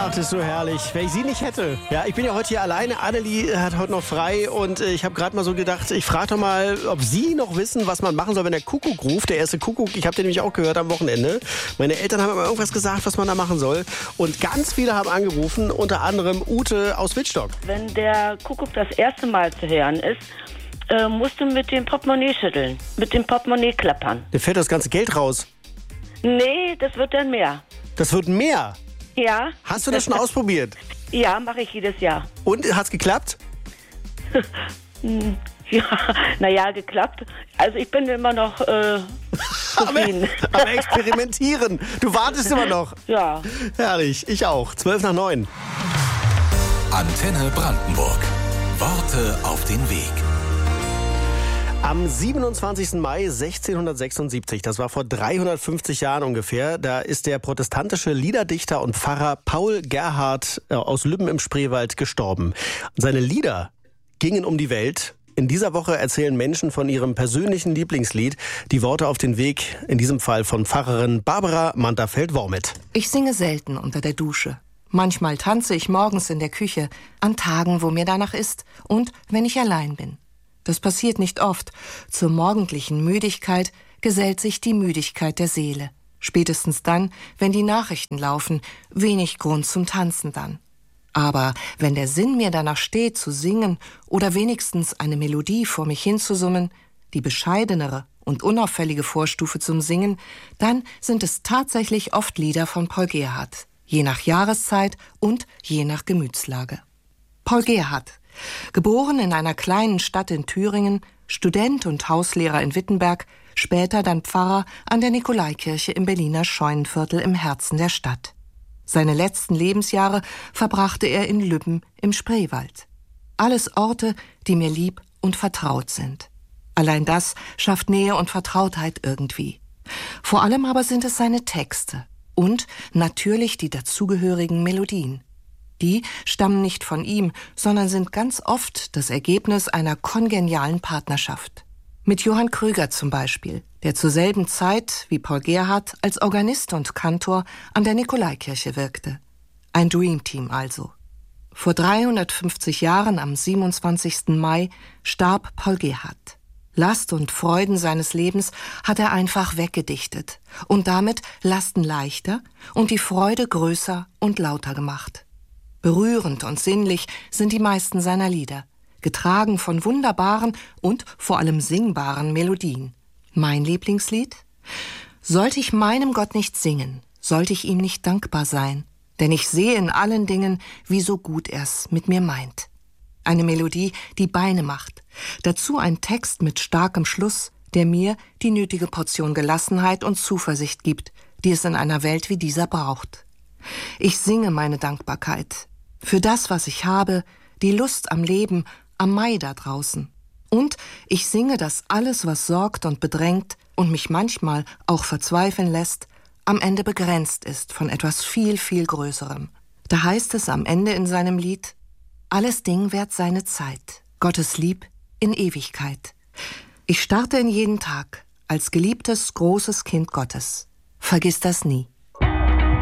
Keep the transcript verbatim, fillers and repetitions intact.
Ach, das ist so herrlich. Wenn ich sie nicht hätte. Ja, ich bin ja heute hier alleine. Annelie hat heute noch frei und äh, ich habe gerade mal so gedacht, ich frage doch mal, ob Sie noch wissen, was man machen soll, wenn der Kuckuck ruft. Der erste Kuckuck, ich habe den nämlich auch gehört am Wochenende. Meine Eltern haben immer irgendwas gesagt, was man da machen soll. Und ganz viele haben angerufen, unter anderem Ute aus Wittstock. Wenn der Kuckuck das erste Mal zu hören ist, äh, musst du mit dem Portemonnaie schütteln, mit dem Portemonnaie klappern. Da fällt das ganze Geld raus. Nee, das wird dann mehr. Das wird mehr? Ja. Hast du das schon ausprobiert? Ja, mache ich jedes Jahr. Und, hat's geklappt? Ja, naja, geklappt. Also ich bin immer noch äh, zufrieden. Aber, aber experimentieren. Du wartest immer noch. Ja. Herrlich, ich auch. Zwölf nach neun. Antenne Brandenburg. Worte auf den Weg. Am siebenundzwanzigsten Mai sechzehnhundertsechsundsiebzig, das war vor dreihundertfünfzig Jahren ungefähr, da ist der protestantische Liederdichter und Pfarrer Paul Gerhardt aus Lübben im Spreewald gestorben. Seine Lieder gingen um die Welt. In dieser Woche erzählen Menschen von ihrem persönlichen Lieblingslied. Die Worte auf den Weg, in diesem Fall von Pfarrerin Barbara Manterfeld-Wormit. Ich singe selten unter der Dusche. Manchmal tanze ich morgens in der Küche, an Tagen, wo mir danach ist und wenn ich allein bin. Das passiert nicht oft. Zur morgendlichen Müdigkeit gesellt sich die Müdigkeit der Seele. Spätestens dann, wenn die Nachrichten laufen, wenig Grund zum Tanzen dann. Aber wenn der Sinn mir danach steht, zu singen oder wenigstens eine Melodie vor mich hinzusummen, die bescheidenere und unauffällige Vorstufe zum Singen, dann sind es tatsächlich oft Lieder von Paul Gerhardt, je nach Jahreszeit und je nach Gemütslage. Paul Gerhardt, geboren in einer kleinen Stadt in Thüringen, Student und Hauslehrer in Wittenberg, später dann Pfarrer an der Nikolaikirche im Berliner Scheunenviertel im Herzen der Stadt. Seine letzten Lebensjahre verbrachte er in Lübben im Spreewald. Alles Orte, die mir lieb und vertraut sind. Allein das schafft Nähe und Vertrautheit irgendwie. Vor allem aber sind es seine Texte und natürlich die dazugehörigen Melodien. Die stammen nicht von ihm, sondern sind ganz oft das Ergebnis einer kongenialen Partnerschaft. Mit Johann Krüger zum Beispiel, der zur selben Zeit wie Paul Gerhardt als Organist und Kantor an der Nikolaikirche wirkte. Ein Dreamteam also. Vor dreihundertfünfzig Jahren, am siebenundzwanzigsten Mai, starb Paul Gerhardt. Last und Freuden seines Lebens hat er einfach weggedichtet und damit Lasten leichter und die Freude größer und lauter gemacht. Berührend und sinnlich sind die meisten seiner Lieder, getragen von wunderbaren und vor allem singbaren Melodien. Mein Lieblingslied? Sollte ich meinem Gott nicht singen, sollte ich ihm nicht dankbar sein, denn ich sehe in allen Dingen, wie so gut er's mit mir meint. Eine Melodie, die Beine macht, dazu ein Text mit starkem Schluss, der mir die nötige Portion Gelassenheit und Zuversicht gibt, die es in einer Welt wie dieser braucht. Ich singe meine Dankbarkeit für das, was ich habe, die Lust am Leben, am Mai da draußen. Und ich singe, dass alles, was sorgt und bedrängt und mich manchmal auch verzweifeln lässt, am Ende begrenzt ist von etwas viel, viel Größerem. Da heißt es am Ende in seinem Lied: Alles Ding währt seine Zeit, Gottes Lieb in Ewigkeit. Ich starte in jeden Tag als geliebtes, großes Kind Gottes. Vergiss das nie.